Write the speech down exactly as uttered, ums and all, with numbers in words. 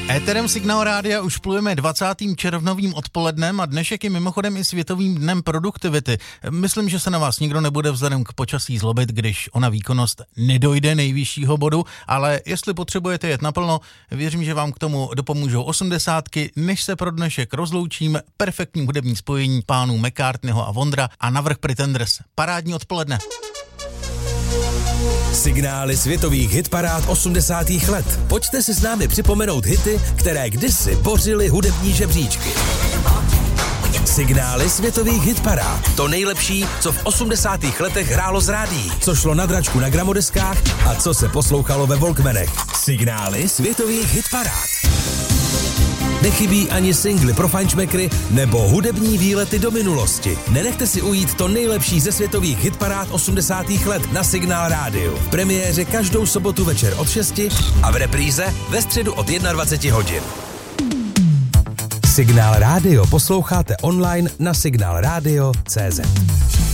Éterem Signál Rádia už plujeme dvacátým červnovým odpolednem a dnešek je mimochodem i světovým dnem produktivity. Myslím, že se na vás nikdo nebude vzhledem k počasí zlobit, když ona výkonnost nedojde nejvyššího bodu, ale jestli potřebujete jet naplno, věřím, že vám k tomu dopomůžou osmdesátky. Než se pro dnešek rozloučím, perfektní hudební spojení pánů McCartneyho a Vondra a navrch Pretenders. Parádní odpoledne. Signály světových hitparád osmdesátých let. Pojďte si s námi připomenout hity, které kdysi bořily hudební žebříčky. Signály světových hitparád. To nejlepší, co v osmdesátých letech hrálo z rádií, co šlo na dračku na gramodeskách a co se poslouchalo ve Walkmanech. Signály světových hitparád. Nechybí ani singly pro fajnšmekry nebo hudební výlety do minulosti. Nenechte si ujít to nejlepší ze světových hitparád osmdesátých let na Signál Rádiu. V premiéře každou sobotu večer od šesti a v repríze ve středu od dvacet jedna hodin. Signál Rádio posloucháte online na signál radio tečka cé zet.